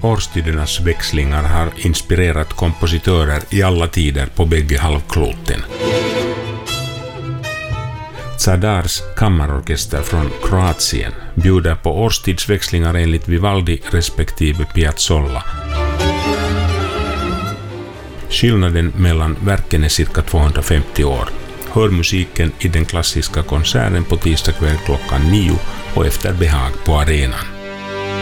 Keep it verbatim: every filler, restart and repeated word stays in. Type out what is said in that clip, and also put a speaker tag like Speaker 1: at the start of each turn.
Speaker 1: årstidernas växlingar har inspirerat kompositörer i alla tider på bägge halvkloten. Zadars kammarorkester från Kroatien bjuder på årstidsväxlingar enligt Vivaldi respektive Piazzolla. Skillnaden mellan verken är cirka tvåhundrafemtio år. Hör musiken i den klassiska konserten på tisdag kväll klockan nio och efter behag på arenan.